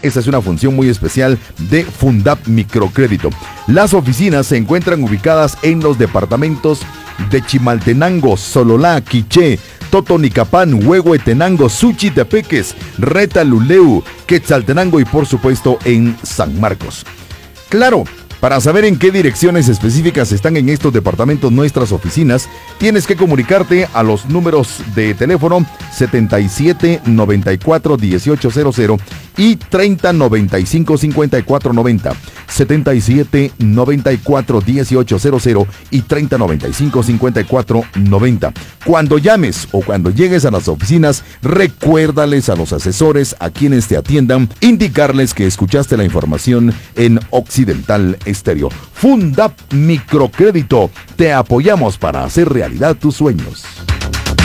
Esta es una función muy especial de Fundap Microcrédito. Las oficinas se encuentran ubicadas en los departamentos de Chimaltenango, Sololá, Quiché, Totonicapán, Huehuetenango, Suchitepeques, Retaluleu, Quetzaltenango y por supuesto en San Marcos. Claro, para saber en qué direcciones específicas están en estos departamentos nuestras oficinas, tienes que comunicarte a los números de teléfono 77 94 1800 y 30 95 54 90, 77 94 1800 y 30 95 54 90. Cuando llames o cuando llegues a las oficinas, recuérdales a los asesores, a quienes te atiendan, indicarles que escuchaste la información en Occidental Estéreo. Fundap Microcrédito, te apoyamos para hacer realidad tus sueños.